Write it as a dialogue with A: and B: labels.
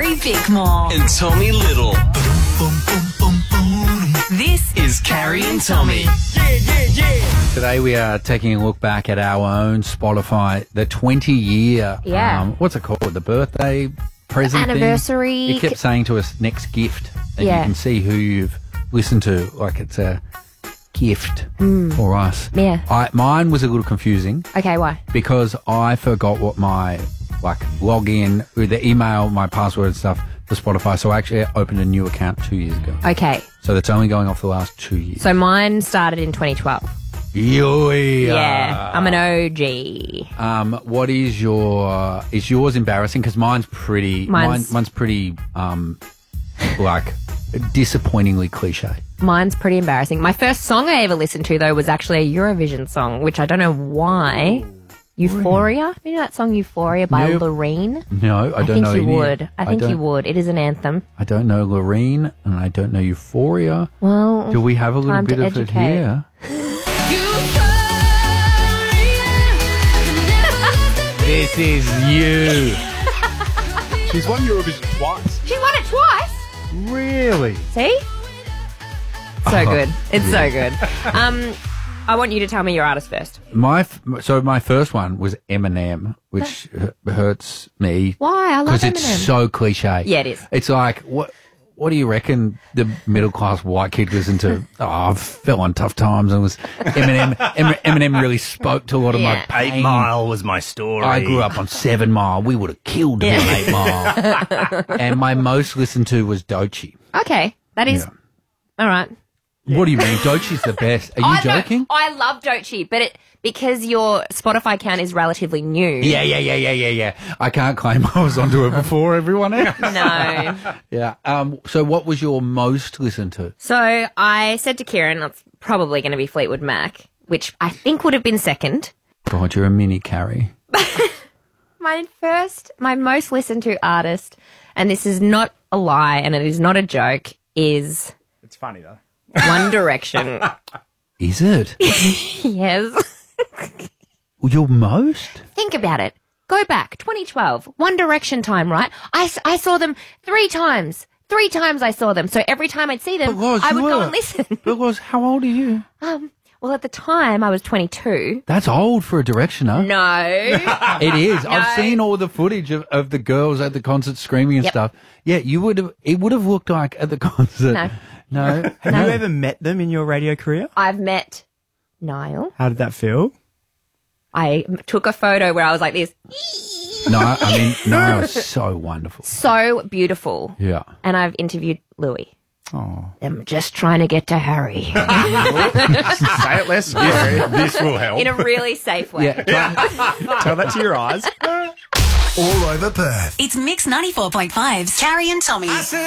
A: Carrie Bickmore.
B: And Tommy Little.
A: This
B: Is Carrie and Tommy.
C: Today we are taking a look back at our own Spotify, the 20-year,
D: Yeah.
C: what's it called, the birthday present thing?
D: Anniversary.
C: You kept saying to us, next gift, and
D: Yeah.
C: you can see who you've listened to, like it's a gift for us.
D: Yeah.
C: Mine was a little confusing
D: Okay, why?
C: because I forgot what my, login, with the email, my password and stuff for Spotify, so I actually opened a new account 2 years ago.
D: Okay.
C: So that's only going off the last 2 years.
D: So mine started in 2012.
C: Yeah.
D: I'm an OG.
C: What is is yours embarrassing? Because mine's pretty, mine's pretty, disappointingly cliche.
D: Mine's pretty embarrassing. My first song I ever listened to, though, was actually a Eurovision song, which I don't know why. Euphoria? You know that song Euphoria by
C: Nope.
D: Loreen?
C: No, I don't know.
D: think you
C: any-
D: would. I think you would. It is an anthem.
C: I don't know Loreen, and I don't know Euphoria.
D: Well,
C: Do we have a little
D: time
C: bit
D: to
C: of it
D: educate.
C: here? This is you.
E: She's won Eurovision twice.
D: She won it twice.
C: Really?
D: See? So good. It's so good. I want you to tell me your artist first.
C: My first one was Eminem, which hurts me.
D: Why? I love
C: Because
D: Eminem.
C: it's so cliche.
D: Yeah, it is.
C: It's like, what do you reckon the middle-class white kid listened to? Oh, I fell on tough times and was Eminem. Eminem really spoke to a lot of my pain.
E: 8 Mile was my story.
C: I grew up on 7 Mile. We would have killed him 8 Mile. And my most listened to was Doechii.
D: Okay. That is...
C: Yeah.
D: All right.
C: What do you mean? Doechii's the best. Are you joking?
D: No, I love Doechii, but because your Spotify account is relatively new.
C: Yeah. I can't claim I was onto it before everyone else.
D: No.
C: Yeah. So what was your most listened to?
D: So I said to Kieran, it's probably going to be Fleetwood Mac, which I think would have been second.
C: God, you're a mini Carrie.
D: My most listened to artist, and this is not a lie and it is not a joke, is
E: It's funny though.
D: One Direction.
C: Is it?
D: Yes.
C: Your most?
D: Think about it. Go back, 2012, One Direction time, right? I saw them 3 times. 3 times I saw them. So every time I'd see them, I would go and listen.
C: Because how old are you?
D: Well, at the time, I was 22.
C: That's old for a Directioner.
D: No.
C: It is. I've seen all the footage of the girls at the concert screaming and
D: Yep.
C: stuff. Yeah, it would have looked like at the concert. No.
E: Have you ever met them in your radio career?
D: I've met Niall.
E: How did that feel?
D: I took a photo where I was like this.
C: No, no, it's so wonderful.
D: So beautiful.
C: Yeah.
D: And I've interviewed Louis.
E: Oh.
D: I'm just trying to get to Harry.
E: Say it less scary. This will help.
D: In a really safe way.
C: Yeah.
E: Tell that to your eyes.
F: All over Perth.
A: It's Mix 94.5's Carrie and Tommy.